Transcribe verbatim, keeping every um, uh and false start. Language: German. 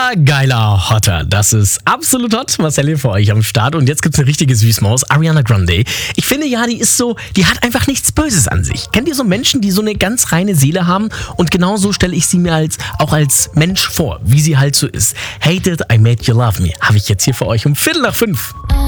Schneller, geiler, hotter. Das ist absolut hot. Marcel hier für euch am Start. Und jetzt gibt's eine richtige Süßmaus, Ariana Grande. Ich finde ja, die ist so, die hat einfach nichts Böses an sich. Kennt ihr so Menschen, die so eine ganz reine Seele haben? Und genau so stelle ich sie mir als, auch als Mensch vor, wie sie halt so ist. Hate it, I made you love me. Habe ich jetzt hier für euch um Viertel nach fünf.